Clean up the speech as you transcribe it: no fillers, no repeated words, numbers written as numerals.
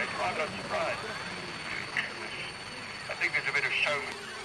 I'm not surprised. I think there's a bit of showman.